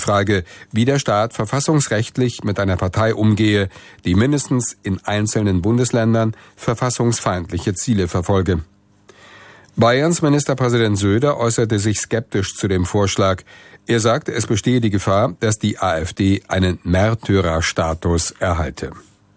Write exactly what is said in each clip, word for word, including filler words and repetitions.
Frage, wie der Staat verfassungsrechtlich mit einer Partei umgehe, die mindestens in einzelnen Bundesländern verfassungsfeindliche Ziele verfolge. Bayerns Ministerpräsident Söder äußerte sich skeptisch zu dem Vorschlag. Er sagte, es bestehe die Gefahr, dass die AfD einen Märtyrerstatus erhalte.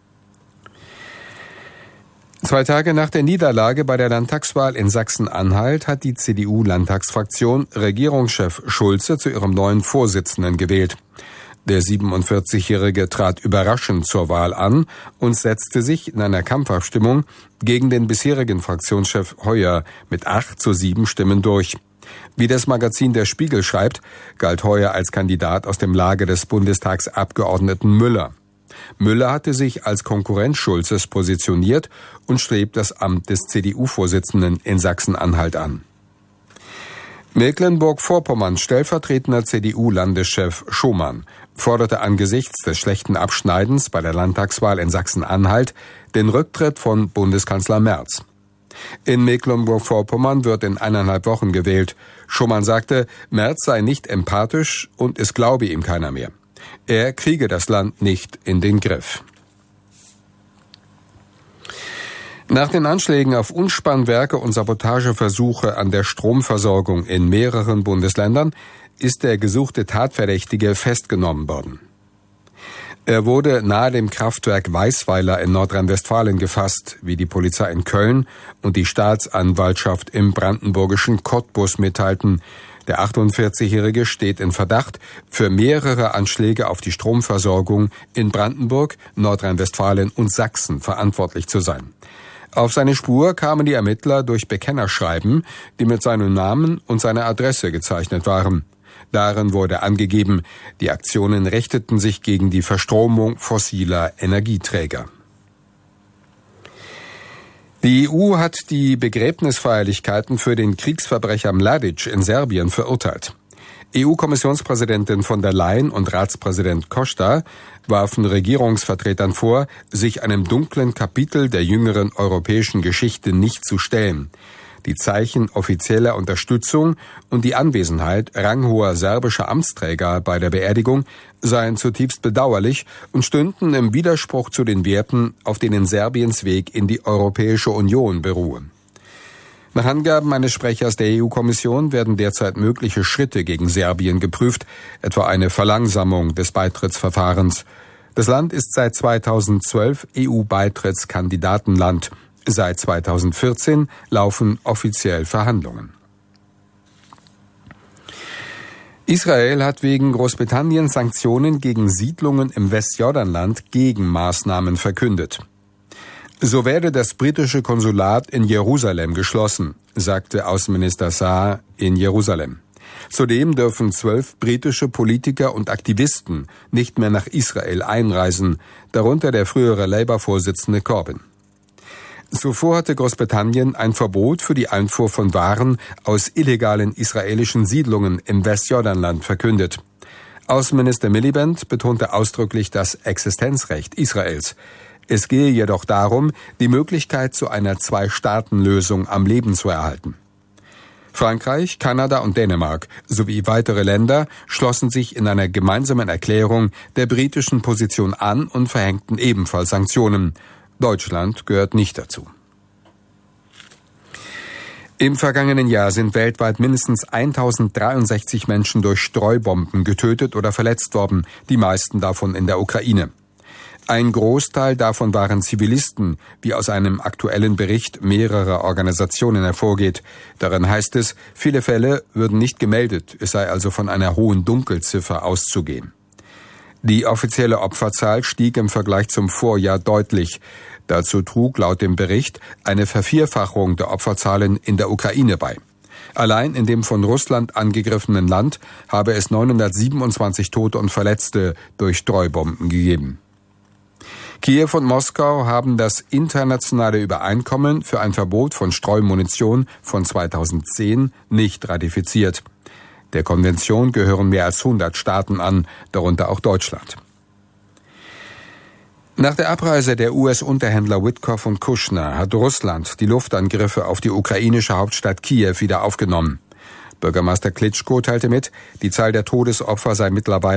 Zwei Tage nach der Niederlage bei der Landtagswahl in Sachsen-Anhalt hat die C D U-Landtagsfraktion Regierungschef Schulze zu ihrem neuen Vorsitzenden gewählt. Der siebenundvierzigjährige trat überraschend zur Wahl an und setzte sich in einer Kampfabstimmung gegen den bisherigen Fraktionschef Heuer mit acht zu sieben Stimmen durch. Wie das Magazin Der Spiegel schreibt, galt Heuer als Kandidat aus dem Lager des Bundestagsabgeordneten Müller. Müller hatte sich als Konkurrent Schulzes positioniert und strebt das Amt des C D U-Vorsitzenden in Sachsen-Anhalt an. Mecklenburg-Vorpommerns stellvertretender C D U-Landeschef Schomann forderte angesichts des schlechten Abschneidens bei der Landtagswahl in Sachsen-Anhalt den Rücktritt von Bundeskanzler Merz. In Mecklenburg-Vorpommern wird in eineinhalb Wochen gewählt. Schomann sagte, Merz sei nicht empathisch und es glaube ihm keiner mehr. Er kriege das Land nicht in den Griff. Nach den Anschlägen auf Umspannwerke und Sabotageversuche an der Stromversorgung in mehreren Bundesländern ist der gesuchte Tatverdächtige festgenommen worden. Er wurde nahe dem Kraftwerk Weißweiler in Nordrhein-Westfalen gefasst, wie die Polizei in Köln und die Staatsanwaltschaft im brandenburgischen Cottbus mitteilten. Der achtundvierzigjährige steht in Verdacht, für mehrere Anschläge auf die Stromversorgung in Brandenburg, Nordrhein-Westfalen und Sachsen verantwortlich zu sein. Auf seine Spur kamen die Ermittler durch Bekennerschreiben, die mit seinem Namen und seiner Adresse gezeichnet waren. Darin wurde angegeben, die Aktionen richteten sich gegen die Verstromung fossiler Energieträger. Die E U hat die Begräbnisfeierlichkeiten für den Kriegsverbrecher Mladic in Serbien verurteilt. E U-Kommissionspräsidentin von der Leyen und Ratspräsident Costa warfen Regierungsvertretern vor, sich einem dunklen Kapitel der jüngeren europäischen Geschichte nicht zu stellen. Die Zeichen offizieller Unterstützung und die Anwesenheit ranghoher serbischer Amtsträger bei der Beerdigung seien zutiefst bedauerlich und stünden im Widerspruch zu den Werten, auf denen Serbiens Weg in die Europäische Union beruhe. Nach Angaben eines Sprechers der E U-Kommission werden derzeit mögliche Schritte gegen Serbien geprüft, etwa eine Verlangsamung des Beitrittsverfahrens. Das Land ist seit zweitausendzwölf E U-Beitrittskandidatenland. Seit zweitausendvierzehn laufen offiziell Verhandlungen. Israel hat wegen Großbritanniens Sanktionen gegen Siedlungen im Westjordanland Gegenmaßnahmen verkündet. So werde das britische Konsulat in Jerusalem geschlossen, sagte Außenminister Saar in Jerusalem. Zudem dürfen zwölf britische Politiker und Aktivisten nicht mehr nach Israel einreisen, darunter der frühere Labour-Vorsitzende Corbyn. Zuvor hatte Großbritannien ein Verbot für die Einfuhr von Waren aus illegalen israelischen Siedlungen im Westjordanland verkündet. Außenminister Miliband betonte ausdrücklich das Existenzrecht Israels. Es gehe jedoch darum, die Möglichkeit zu einer Zwei-Staaten-Lösung am Leben zu erhalten. Frankreich, Kanada und Dänemark sowie weitere Länder schlossen sich in einer gemeinsamen Erklärung der britischen Position an und verhängten ebenfalls Sanktionen. Deutschland gehört nicht dazu. Im vergangenen Jahr sind weltweit mindestens eintausenddreiundsechzig Menschen durch Streubomben getötet oder verletzt worden, die meisten davon in der Ukraine. Ein Großteil davon waren Zivilisten, wie aus einem aktuellen Bericht mehrerer Organisationen hervorgeht. Darin heißt es, viele Fälle würden nicht gemeldet, es sei also von einer hohen Dunkelziffer auszugehen. Die offizielle Opferzahl stieg im Vergleich zum Vorjahr deutlich. Dazu trug laut dem Bericht eine Vervierfachung der Opferzahlen in der Ukraine bei. Allein in dem von Russland angegriffenen Land habe es neunhundertsiebenundzwanzig Tote und Verletzte durch Streubomben gegeben. Kiew und Moskau haben das internationale Übereinkommen für ein Verbot von Streumunition von zweitausendzehn nicht ratifiziert. Der Konvention gehören mehr als hundert Staaten an, darunter auch Deutschland. Nach der Abreise der U S-Unterhändler Witkoff und Kushner hat Russland die Luftangriffe auf die ukrainische Hauptstadt Kiew wieder aufgenommen. Bürgermeister Klitschko teilte mit, die Zahl der Todesopfer sei mittlerweile